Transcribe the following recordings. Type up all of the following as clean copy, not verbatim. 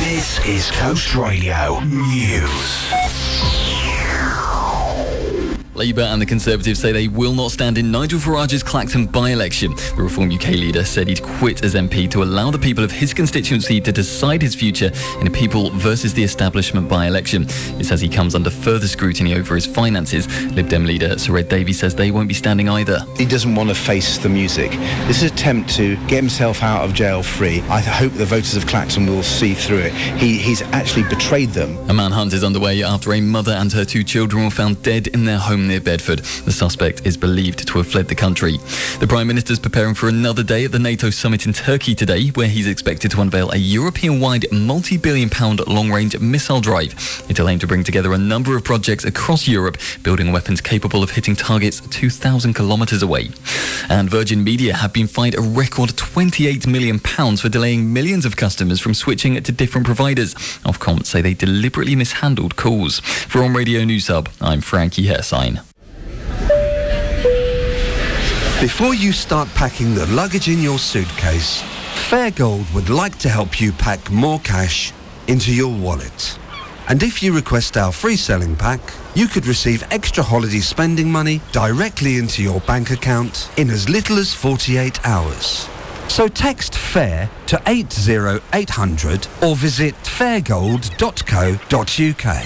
This is Coast Radio News. Labour and the Conservatives say they will not stand in Nigel Farage's Clacton by-election. The Reform UK leader said he'd quit as MP to allow the people of his constituency to decide his future in a people versus the establishment by-election. It says he comes under further scrutiny over his finances. Lib Dem leader Sir Ed Davies says they won't be standing either. He doesn't want to face the music. This is an attempt to get himself out of jail free. I hope the voters of Clacton will see through it. He's actually betrayed them. A manhunt is underway after a mother and her 2 children were found dead in their home near Bedford. The suspect is believed to have fled the country. The Prime Minister's preparing for another day at the NATO summit in Turkey today, where he's expected to unveil a European-wide multi-billion-pound long-range missile drive. It'll aim to bring together a number of projects across Europe, building weapons capable of hitting targets 2,000 kilometres away. And Virgin Media have been fined a record £28 million for delaying millions of customers from switching to different providers. Ofcom say they deliberately mishandled calls. For On Radio News Hub, I'm Frankie Hersign. Before you start packing the luggage in your suitcase, Fairgold would like to help you pack more cash into your wallet. And if you request our free selling pack, you could receive extra holiday spending money directly into your bank account in as little as 48 hours. So text FAIR to 80800 or visit fairgold.co.uk.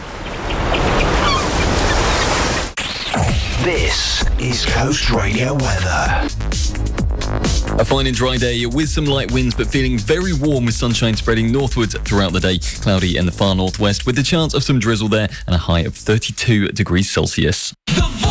This is Coast Radio weather. A fine and dry day with some light winds, but feeling very warm with sunshine spreading northwards throughout the day. Cloudy in the far northwest with the chance of some drizzle there and a high of 32 degrees Celsius.